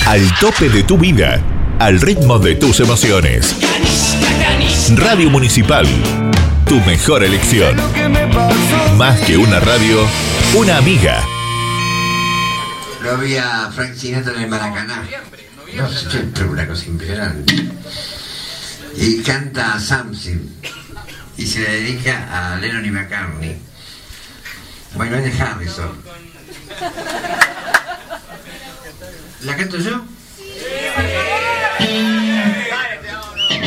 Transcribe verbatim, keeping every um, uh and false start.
Al tope de tu vida, al ritmo de tus emociones. Radio Municipal, tu mejor elección. Más que una radio, una amiga. Lo vi a Frank Sinatra en el Maracaná. No sé, siempre una cosa impresionante. Y canta Something. Y se le dedica a Lennon y McCartney. Bueno, es de Harrison. ¿La canto yo? Sí.